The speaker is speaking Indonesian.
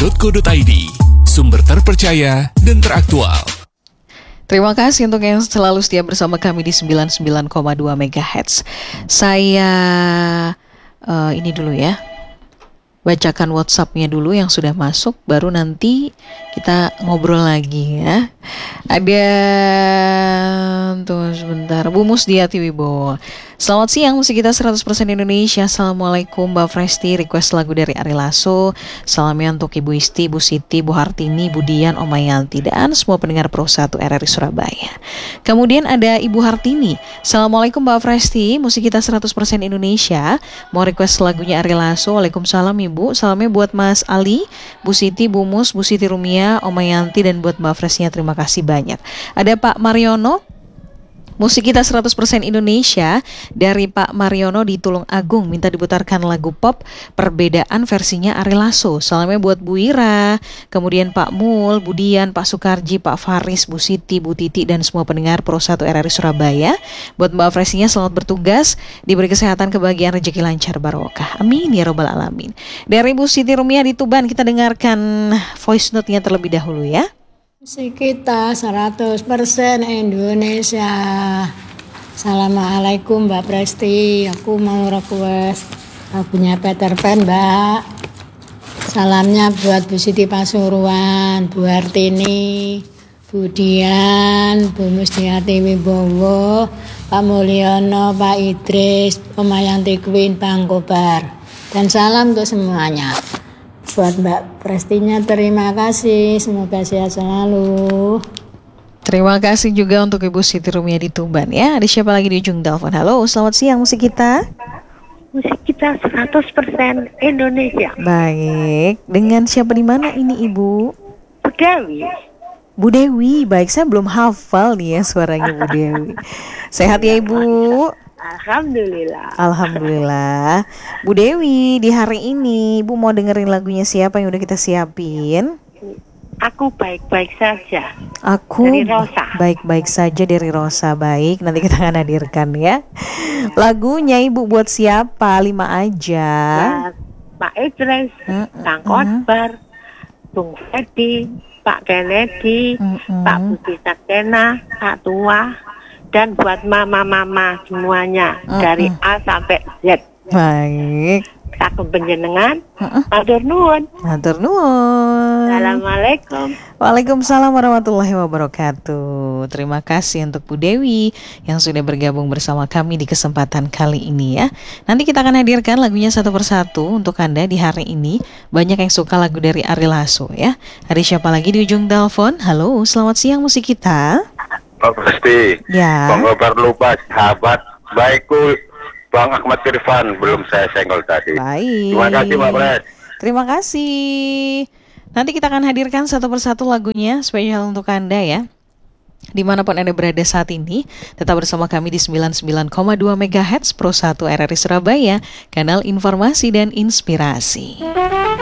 @rri.co.id, sumber terpercaya dan teraktual. Terima kasih untuk yang selalu setia bersama kami di 99,2 MHz. Saya ini dulu ya, bacakan WhatsApp-nya dulu yang sudah masuk, baru nanti kita ngobrol lagi ya. Ada tuh sebentar, Bu Musdiati Wibowo. Selamat siang, musik kita 100% Indonesia. Assalamualaikum Mbak Fresti, request lagu dari Ari Lasso. Salamnya untuk Ibu Isti, Bu Siti, Bu Hartini, Bu Dian, Oma Yanti, dan semua pendengar Pro 1 RRI Surabaya. Kemudian ada Ibu Hartini. Assalamualaikum Mbak Fresti, musik kita 100% Indonesia. Mau request lagunya Ari Lasso. Waalaikumsalam Ibu. Salamnya buat Mas Ali, Bu Siti, Bu Mus, Bu Siti Rumia, Oma Yanti, dan buat Mbak Frestinya terima kasih banyak. Ada Pak Mariono. Musik kita 100% Indonesia dari Pak Mariono di Tulung Agung, minta diputarkan lagu pop Perbedaan versinya Ari Lasso. Salamnya buat Bu Ira, kemudian Pak Mul, Bu Dian, Pak Sukarji, Pak Faris, Bu Siti, Bu Titi, dan semua pendengar Pro 1 RRI Surabaya. Buat Mbak Fresinya selamat bertugas, diberi kesehatan, kebahagiaan, rezeki lancar, barokah. Amin ya robbal alamin. Dari Bu Siti Rumia di Tuban, kita dengarkan voice note-nya terlebih dahulu ya. Musik kita 100% Indonesia. Assalamualaikum Mbak Presti. Aku mau request lagunya Peter Pan, Mbak. Salamnya buat Bu Siti Pasuruan, Bu Hartini, Bu Dian, Bu Musdiati Wibowo, Pak Mulyono, Pak Idris, Oma Yanti Queen, Bang Kobar. Dan salam untuk semuanya. Buat Mbak Prestinya terima kasih, semoga sehat selalu. Terima kasih juga untuk Ibu Siti Rumia di Tuban ya. Ada siapa lagi di ujung telepon? Halo, selamat siang musik kita. Musik kita 100% Indonesia. Baik, dengan siapa di mana ini Ibu? Bu Dewi. Bu Dewi, baik, saya belum hafal nih ya suaranya Bu Dewi. Sehat ya Ibu? Alhamdulillah. Alhamdulillah. Bu Dewi, di hari ini Ibu mau dengerin lagunya siapa yang udah kita siapin? Aku baik-baik saja. Aku dari Rosa. Baik-baik saja dari Rosa. Baik, nanti kita akan hadirkan ya. Lagunya Ibu buat siapa? 5 aja. Ya, Pak Idris, Kang Kobar, Bung Fedi, Pak Kennedy, Pak Budi Sakena, Pak Tua, dan buat mama-mama semuanya dari A sampai Z. Baik. Sakum penjenengan. Matur nuwun. Matur nuwun. Assalamualaikum. Waalaikumsalam warahmatullahi wabarakatuh. Terima kasih untuk Bu Dewi yang sudah bergabung bersama kami di kesempatan kali ini ya. Nanti kita akan hadirkan lagunya satu persatu untuk Anda di hari ini. Banyak yang suka lagu dari Ari Lasso ya. Ada siapa lagi di ujung telepon? Halo, selamat siang musik kita. Pak Presti, ya. Bang Kobar lupa sahabat baikku Bang Ahmad Irfan, belum saya senggol tadi. Baik. Terima kasih Pak Pres. Terima kasih. Nanti kita akan hadirkan satu persatu lagunya spesial untuk Anda ya. Dimanapun Anda berada saat ini, tetap bersama kami di 99,2 MHz Pro 1 RRI Surabaya, kanal informasi dan inspirasi.